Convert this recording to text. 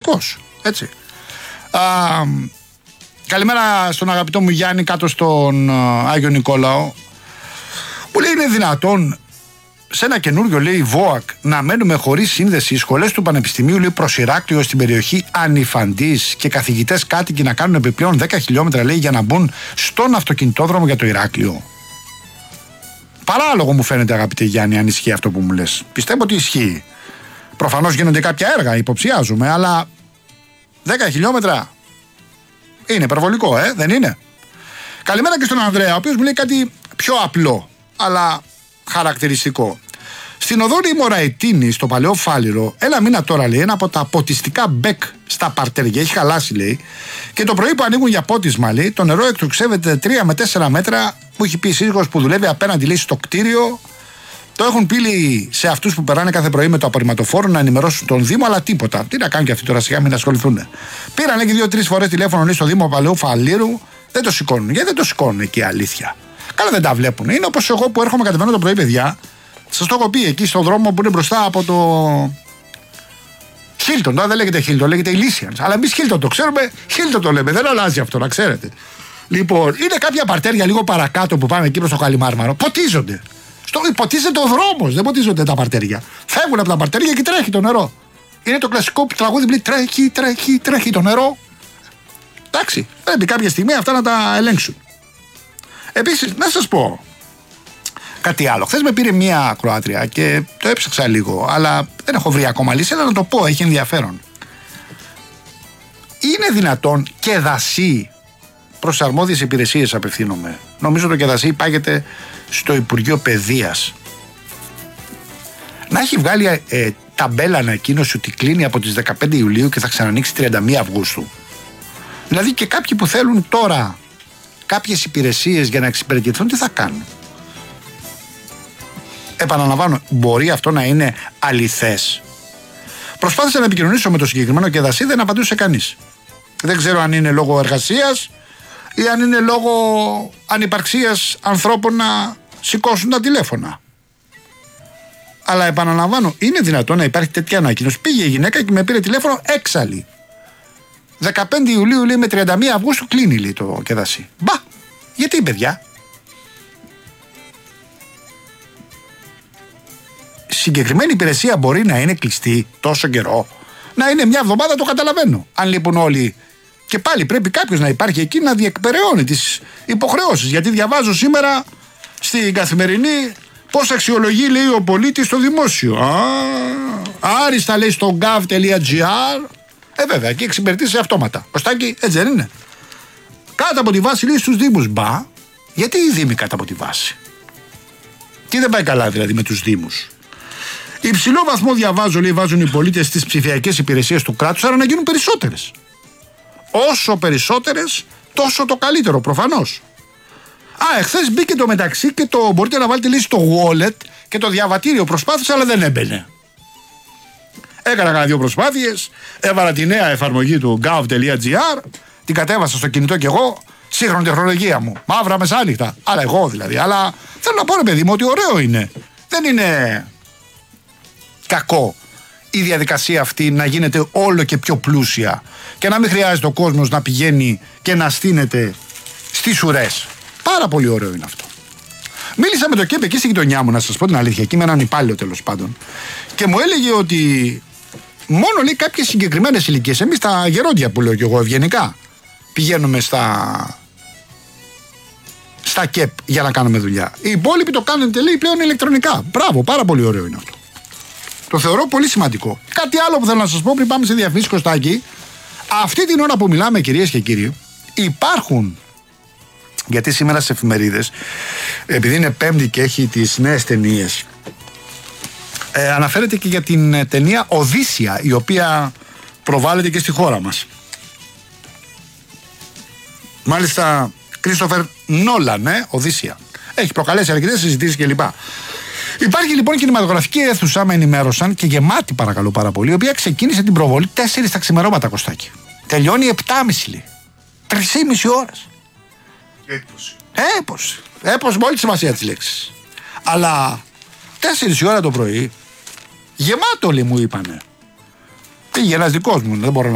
Δυστυχώς. Έτσι. Καλημέρα στον αγαπητό μου Γιάννη κάτω στον Άγιο Νικόλαο. Μου λέει, είναι δυνατόν σε ένα καινούριο, λέει, ΒΟΑΚ να μένουμε χωρίς σύνδεση? Οι σχολές του Πανεπιστημίου, λέει, προς Ηράκλειο στην περιοχή Ανιφαντής και καθηγητές κάτοικοι να κάνουν επιπλέον 10 χιλιόμετρα, λέει, για να μπουν στον αυτοκινητόδρομο για το Ηράκλειο. Παράλογο μου φαίνεται, αγαπητέ Γιάννη, αν ισχύει αυτό που μου λες. Πιστεύω ότι ισχύει. Προφανώς γίνονται κάποια έργα, υποψιάζουμε, αλλά 10 χιλιόμετρα είναι υπερβολικό, δεν είναι? Καλημέρα και στον Ανδρέα, ο οποίος μου λέει κάτι πιο απλό, αλλά χαρακτηριστικό. Στην οδό Μωραϊτίνη, στο Παλαιό Φάληρο, ένα μήνα τώρα, λέει, ένα από τα ποτιστικά μπεκ στα παρτέρια έχει χαλάσει, λέει, και το πρωί που ανοίγουν για πότισμα, λέει, το νερό εκτοξεύεται 3 με 4 μέτρα. Μου έχει πει η σύζυγος που δουλεύει απέναντι, λέει, στο κτίριο. Το έχουν πει σε αυτούς που περνάνε κάθε πρωί με το απορριμματοφόρο να ενημερώσουν τον Δήμο, αλλά τίποτα. Τι να κάνουν και αυτοί τώρα, σιγά μην ασχοληθούν. Πήραν και 2-3 φορές τηλέφωνο, λέει, στο Δήμο Παλαιού Φαλήρου, δεν το σηκώνουν. Γιατί δεν το σηκώνουν εκεί, αλήθεια? Καλά, δεν τα βλέπουν. Είναι όπως εγώ που έρχομαι κατεβαίνω το πρωί, παιδιά. Σας το έχω πει, εκεί στον δρόμο που είναι μπροστά από το Χίλτον. Τώρα δεν λέγεται Χίλτον, λέγεται Ηλίσιανς. Αλλά εμείς Χίλτον το ξέρουμε, Χίλτον το λέμε. Δεν αλλάζει αυτό, να ξέρετε. Λοιπόν, είναι κάποια παρτέρια λίγο παρακάτω που πάνε εκεί προς το Καλιμάρμαρο. Ποτίζονται. Ποτίζεται ο δρόμος, δεν ποτίζονται τα παρτέρια. Φεύγουν από τα παρτέρια και τρέχει το νερό. Είναι το κλασικό τραγούδι που λέει τρέχει το νερό. Εντάξει, πρέπει κάποια στιγμή αυτά να τα ελέγξουν. Επίσης, να σας πω κάτι άλλο. Χθες με πήρε μία Κροάτρια και το έψαξα λίγο, αλλά δεν έχω βρει ακόμα λύση, αλλά να το πω, έχει ενδιαφέρον. Είναι δυνατόν και δασί, προς αρμόδιες υπηρεσίες απευθύνομαι, νομίζω το ΚΕΔΑΣΥ υπάγεται στο Υπουργείο Παιδείας, να έχει βγάλει ταμπέλα ανακοίνωση ότι κλείνει από τις 15 Ιουλίου και θα ξανανοίξει 31 Αυγούστου? Δηλαδή και κάποιοι που θέλουν τώρα κάποιες υπηρεσίες για να εξυπηρετηθούν, τι θα κάνουν? Επαναλαμβάνω, μπορεί αυτό να είναι αληθές? Προσπάθησα να επικοινωνήσω με το συγκεκριμένο ΚΕΔΑΣΥ, δεν απαντούσε κανείς. Δεν ξέρω αν είναι λόγω εργασίας ή αν είναι λόγω ανυπαρξίας ανθρώπων να σηκώσουν τα τηλέφωνα. Αλλά επαναλαμβάνω, είναι δυνατόν να υπάρχει τέτοια ανακοίνωση? Πήγε η γυναίκα και με πήρε τηλέφωνο έξαλλη. 15 Ιουλίου, λέει, με 31 Αυγούστου κλείνει, λέει, το ΚΕΔΑΣΥ. Μπα! Γιατί, παιδιά? Συγκεκριμένη υπηρεσία μπορεί να είναι κλειστή τόσο καιρό? Να είναι μια εβδομάδα, το καταλαβαίνω. Αν λείπουν όλοι. Και πάλι πρέπει κάποιος να υπάρχει εκεί να διεκπεραιώνει τις υποχρεώσεις. Γιατί διαβάζω σήμερα στην Καθημερινή πώς αξιολογεί, λέει, ο πολίτης το δημόσιο. Άριστα, λέει, στο gov.gr. Βέβαια, εκεί εξυπηρετήσει αυτόματα. Κωστάκι, έτσι δεν είναι? Κάτω από τη βάση, λέει, στους Δήμους. Μπα, γιατί οι Δήμοι κάτω από τη βάση? Τι δεν πάει καλά δηλαδή με τους Δήμους? Υψηλό βαθμό, διαβάζω, λέει, βάζουν οι πολίτες στις ψηφιακές υπηρεσίες του κράτους, άρα να γίνουν περισσότερες. Όσο περισσότερες, τόσο το καλύτερο, προφανώς. Εχθές μπήκε το μεταξύ και το μπορείτε να βάλετε, λέει, στο wallet και το διαβατήριο. Προσπάθησα, αλλά δεν έμπαινε. Έκανα κανένα 2 προσπάθειες, έβαλα τη νέα εφαρμογή του gov.gr, την κατέβασα στο κινητό κι εγώ, σύγχρονη τεχνολογία μου, μαύρα μεσάνυχτα, αλλά εγώ δηλαδή. Αλλά θέλω να πω, ρε παιδί μου, ότι ωραίο είναι. Δεν είναι κακό η διαδικασία αυτή να γίνεται όλο και πιο πλούσια και να μην χρειάζεται ο κόσμος να πηγαίνει και να στείνεται στις ουρές. Πάρα πολύ ωραίο είναι αυτό. Μίλησα με το ΚΕΠ εκεί στη γειτονιά μου, να σας πω την αλήθεια, εκεί με έναν υπάλληλο τέλος πάντων, και μου έλεγε ότι μόνο, λέει, κάποιες συγκεκριμένες ηλικίες, εμείς τα γερόντια που λέω κι εγώ ευγενικά, πηγαίνουμε στα ΚΕΠ για να κάνουμε δουλειά. Οι υπόλοιποι το κάνετε, λέει, πλέον ηλεκτρονικά. Μπράβο, πάρα πολύ ωραίο είναι αυτό. Το θεωρώ πολύ σημαντικό. Κάτι άλλο που θέλω να σας πω πριν πάμε σε διαφημίσεις, Κωστάκη. Αυτή την ώρα που μιλάμε, κυρίες και κύριοι, υπάρχουν, γιατί σήμερα στις εφημερίδες, επειδή είναι Πέμπτη και έχει τις νέες ταινίες, αναφέρεται και για την ταινία Οδύσσια, η οποία προβάλλεται και στη χώρα μας. Μάλιστα, Κρίστοφερ Νόλαν, Οδύσσια. Έχει προκαλέσει αρκετές συζητήσεις κλπ. Υπάρχει λοιπόν κινηματογραφική αίθουσα, με ενημέρωσαν, και γεμάτη, παρακαλώ πάρα πολύ, η οποία ξεκίνησε την προβολή 4 τα ξημερώματα, Κωστάκη. Τελειώνει 7.30, λέει. 3,5 ώρες. Έπωση με όλη τη σημασία της λέξης. Αλλά 4 η ώρα το πρωί, γεμάτο, λέει, μου είπανε. Πήγε ένας δικός μου, δεν μπορώ να